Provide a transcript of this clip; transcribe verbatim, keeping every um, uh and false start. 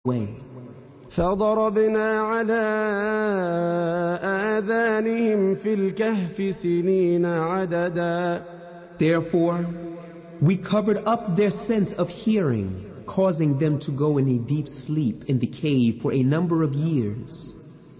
way. فضربنا على آذانهم في الكهف سنين عددا. Therefore, we covered up their sense of hearing, causing them to go in a deep sleep in the cave for a number of years.